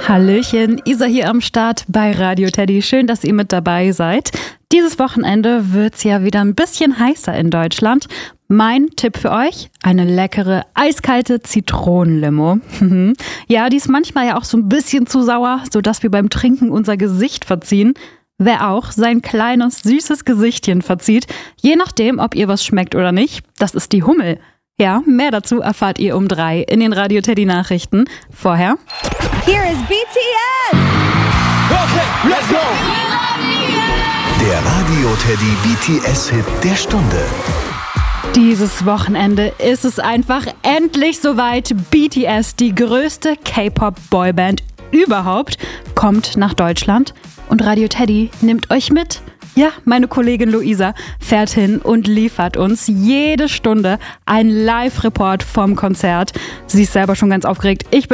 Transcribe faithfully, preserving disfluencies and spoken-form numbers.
Hallöchen, Isa hier am Start bei Radio Teddy. Schön, dass ihr mit dabei seid. Dieses Wochenende wird's ja wieder ein bisschen heißer in Deutschland. Mein Tipp für euch, eine leckere, eiskalte Zitronenlimo. Ja, die ist manchmal ja auch so ein bisschen zu sauer, sodass wir beim Trinken unser Gesicht verziehen. Wer auch sein kleines, süßes Gesichtchen verzieht, je nachdem, ob ihr was schmeckt oder nicht, das ist die Hummel. Ja, mehr dazu erfahrt ihr um drei in den Radio Teddy Nachrichten. Vorher Here is B T S! Okay, let's go! Der Radio Teddy B T S-Hit der Stunde. Dieses Wochenende ist es einfach endlich soweit. B T S, die größte K-Pop-Boyband überhaupt, kommt nach Deutschland und Radio Teddy nimmt euch mit. Ja, meine Kollegin Luisa fährt hin und liefert uns jede Stunde einen Live-Report vom Konzert. Sie ist selber schon ganz aufgeregt. Ich bin